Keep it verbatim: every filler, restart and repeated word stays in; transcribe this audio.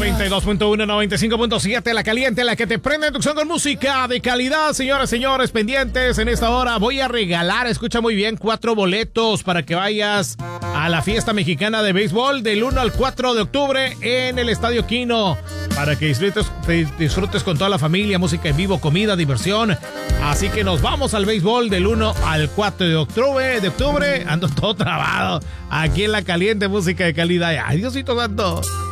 noventa y dos punto uno, noventa y cinco punto siete, la caliente, la que te prende tu con música de calidad. Señoras, señores, pendientes en esta hora. Voy a regalar, escucha muy bien, cuatro boletos para que vayas a la fiesta mexicana de béisbol del uno al cuatro de octubre en el Estadio Quino. Para que disfrutes, disfrutes con toda la familia, música en vivo, comida, diversión. Así que nos vamos al béisbol del uno al cuatro de octubre. De octubre, ando todo trabado aquí en la caliente música de calidad. Ay, Diosito santo.